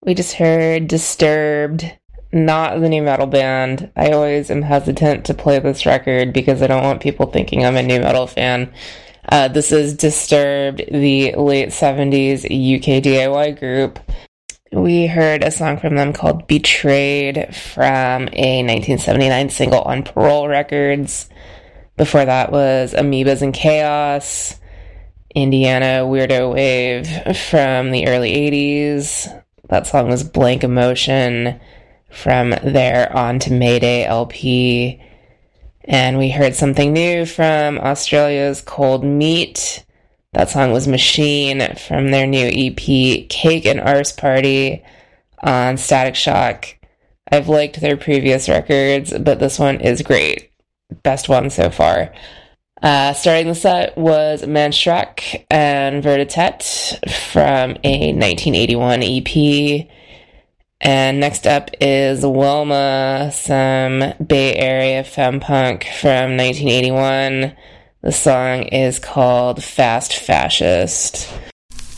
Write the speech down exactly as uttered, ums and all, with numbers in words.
We just heard Disturbed, not the new metal band. I always am hesitant to play this record because I don't want people thinking I'm a new metal fan. Uh, this is Disturbed, the late seventies U K D I Y group. We heard a song from them called Betrayed from a nineteen seventy-nine single on Parole Records. Before that was Amoebas and Chaos, Indiana Weirdo Wave from the early eighties. That song was Blank Emotion from their On to Mayday L P. And we heard something new from Australia's Cold Meat. That song was Machine from their new E P, Cake and Arse Party, on Static Shock. I've liked their previous records, but this one is great. Best one so far. Uh, starting the set was Manstruck and Vertitet from a nineteen eighty-one E P. And next up is Wilma, some Bay Area femme punk from nineteen eighty-one. The song is called Fast Fascist.